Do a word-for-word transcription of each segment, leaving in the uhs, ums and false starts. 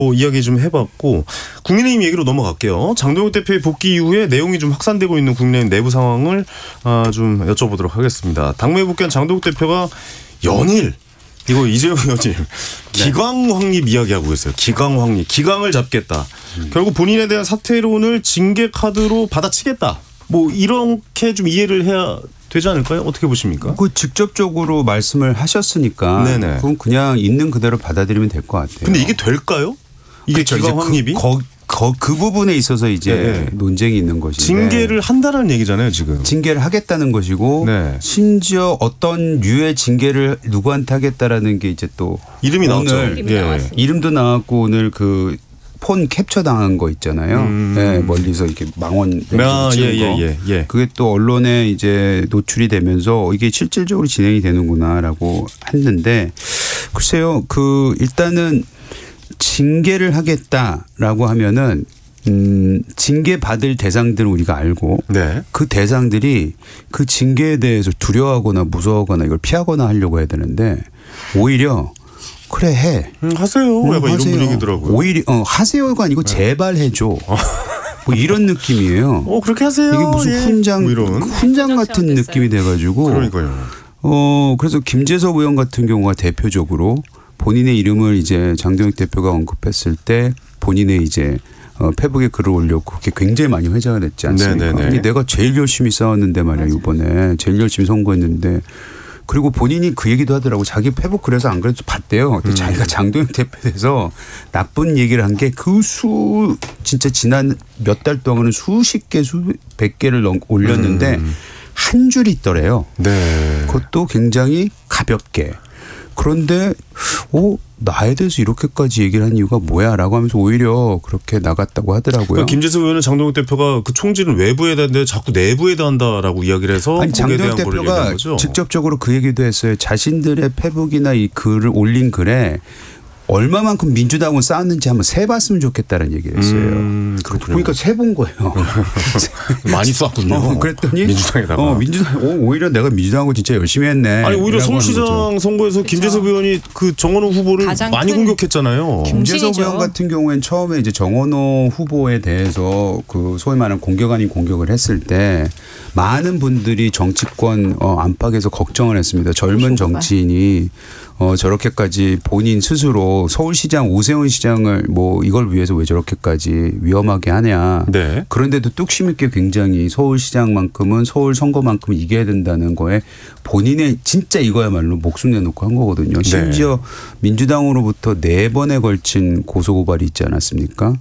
뭐 이야기 좀 해봤고 국민의힘 얘기로 넘어갈게요. 장동혁 대표의 복귀 이후에 내용이 좀 확산되고 있는 국민의힘 내부 상황을 아, 좀 여쭤보도록 하겠습니다. 당무에 복귀한 장동혁 대표가 연일 이거 이재용 의원님 네. 기강 확립 이야기하고 계세요. 기강 확립. 기강을 잡겠다. 음. 결국 본인에 대한 사퇴론을 징계 카드로 받아치겠다. 뭐 이렇게 좀 이해를 해야 되지 않을까요? 어떻게 보십니까? 그 직접적으로 말씀을 하셨으니까 네네. 그건 그냥 있는 그대로 받아들이면 될 것 같아요. 근데 이게 될까요? 이게 그렇죠. 기강 확립이? 그, 거, 거, 그 부분에 있어서 이제 네. 논쟁이 있는 것인데. 징계를 한다는 얘기잖아요, 지금. 징계를 하겠다는 것이고 네. 심지어 어떤 류의 징계를 누구한테 하겠다라는 게 이제 또 이름이 나왔죠. 이름이 예. 이름도 나왔고 오늘 그 폰 캡처 당한 거 있잖아요. 음. 네, 멀리서 이렇게 망원 아, 찍은 예, 거. 예, 예. 그게 또 언론에 이제 노출이 되면서 이게 실질적으로 진행이 되는구나라고 했는데 글쎄요. 그 일단은 징계를 하겠다라고 하면은 음, 징계 받을 대상들은 우리가 알고 네. 그 대상들이 그 징계에 대해서 두려워하거나 무서워하거나 이걸 피하거나 하려고 해야 되는데 오히려 그래 해. 음, 하세요. 응, 약간 하세요. 이런 분위기더라고요. 오히려 어, 하세요가 아니고 네. 제발 해줘. 뭐 이런 느낌이에요. 어 그렇게 하세요. 이게 무슨 예. 훈장 뭐 이런. 훈장 같은 느낌이 돼가지고. 그러니까요. 어 그래서 김재섭 의원 같은 경우가 대표적으로 본인의 이름을 이제 장동혁 대표가 언급했을 때 본인의 이제 어, 페북에 글을 올렸고 그게 굉장히 많이 회자가 됐지 않습니까? 아니, 내가 제일 열심히 싸웠는데 말이야 맞아요. 이번에 제일 열심히 선거했는데. 그리고 본인이 그 얘기도 하더라고. 자기 페북 글에서 안 그래도 봤대요. 음. 자기가 장동혁 대표에 대해서 나쁜 얘기를 한 게 그 수 진짜 지난 몇 달 동안은 수십 개 수백 개를 올렸는데 음. 한 줄이 있더래요. 네. 그것도 굉장히 가볍게. 그런데 어 나에 대해서 이렇게까지 얘기를 한 이유가 뭐야 라고 하면서 오히려 그렇게 나갔다고 하더라고요. 그러니까 김재섭 의원은 장동혁 대표가 그 총질은 외부에다 하는데 자꾸 내부에다 한다라고 이야기를 해서 아니 장동혁 대표가 직접적으로 그 얘기도 했어요. 자신들의 페북이나 이 글을 올린 글에 얼마만큼 민주당은 쌓았는지 한번 세봤으면 좋겠다는 얘기를 했어요. 음, 그러니까 세본 거예요. 많이 쌓았군요. 어, 그랬더니 민주당에다가. 어, 민주당, 어, 오히려 내가 민주당하고 진짜 열심히 했네. 아니 오히려 서울시장 선거에서 그렇죠. 김재섭 의원이 그 정원호 후보를 많이 공격했잖아요. 김재섭 의원 같은 경우에는 처음에 이제 정원호 후보에 대해서 그 소위 말하는 공격 아닌 공격을 했을 때 많은 분들이 정치권 안팎에서 걱정을 했습니다. 젊은 정치인이 어, 저렇게까지 본인 스스로 서울시장 오세훈 시장을 뭐 이걸 위해서 왜 저렇게까지 위험하게 하냐. 네. 그런데도 뚝심 있게 굉장히 서울시장만큼은 서울 선거만큼 이겨야 된다는 거에 본인의 진짜 이거야말로 목숨 내놓고 한 거거든요. 심지어 네. 민주당으로부터 네 번에 걸친 고소고발이 있지 않았습니까?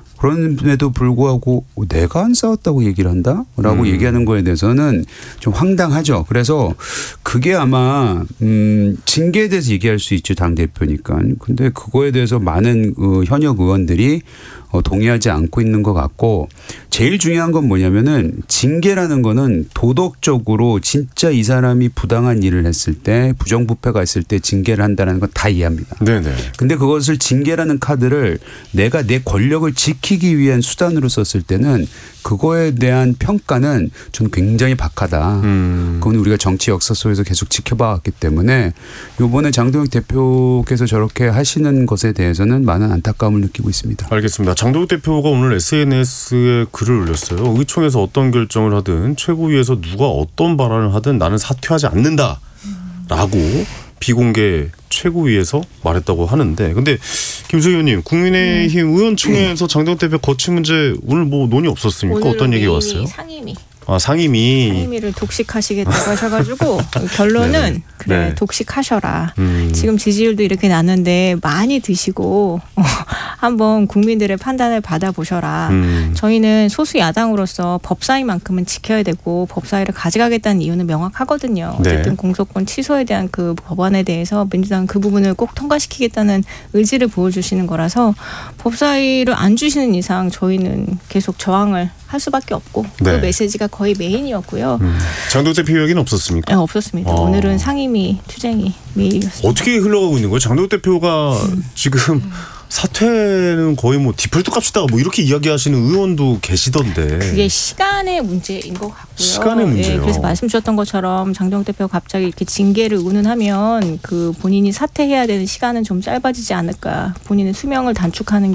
그런데도 불구하고 내가 안 싸웠다고 얘기를 한다? 라고 음. 얘기하는 거에 대해서는 좀 황당하죠. 그래서 그게 아마 음 징계에 대해서 얘기할 수 있죠. 당대표니까. 근데 그거에 대해서 많은 그 현역 의원들이 어 동의하지 않고 있는 것 같고 제일 중요한 건 뭐냐면은 징계라는 거는 도덕적으로 진짜 이 사람이 부당한 일을 했을 때 부정부패가 있을 때 징계를 한다는 건 다 이해합니다. 네네. 근데 그것을 징계라는 카드를 내가 내 권력을 지키기 위한 수단으로 썼을 때는 그거에 대한 평가는 저는 굉장히 박하다. 음. 그건 우리가 정치 역사 속에서 계속 지켜봐왔기 때문에 이번에 장동혁 대표께서 저렇게 하시는 것에 대해서는 많은 안타까움을 느끼고 있습니다. 알겠습니다. 장동혁 대표가 오늘 에스엔에스에 글을 올렸어요. 의총에서 어떤 결정을 하든 최고위에서 누가 어떤 발언을 하든 나는 사퇴하지 않는다라고 비공개 최고위에서 말했다고 하는데 근데 김수희 의원님 국민의힘 음. 의원총회에서 장동혁 대표 거취 문제 오늘 뭐 논의 없었습니까? 어떤 얘기가 왔어요? 상임위. 아, 상임위. 상임위를 독식하시겠다고 하셔가지고 결론은 그래 네. 독식하셔라. 음. 지금 지지율도 이렇게 났는데 많이 드시고 한번 국민들의 판단을 받아보셔라. 음. 저희는 소수 야당으로서 법사위만큼은 지켜야 되고 법사위를 가져가겠다는 이유는 명확하거든요. 어쨌든 네. 공소권 취소에 대한 그 법안에 대해서 민주당은 그 부분을 꼭 통과시키겠다는 의지를 보여주시는 거라서 법사위를 안 주시는 이상 저희는 계속 저항을 할 수밖에 없고 네. 그 메시지가 거의 메인이었고요. 음. 장동혁 대표 이야기는 없었습니까? 네, 없었습니다. 아. 오늘은 상임위 투쟁이 메인이었습니다. 어떻게 흘러가고 있는 거예요? 장동혁 대표가 음. 지금 음. 사퇴는 거의 뭐 디폴트 값이다 뭐 이렇게 이야기하시는 의원도 계시던데. 그게 시간의 문제인 것 같고요. 시간의 문제요. 네, 그래서 말씀 주셨던 것처럼 장동혁 대표가 갑자기 이렇게 징계를 운운하면 그 본인이 사퇴해야 되는 시간은 좀 짧아지지 않을까. 본인의 수명을 단축하는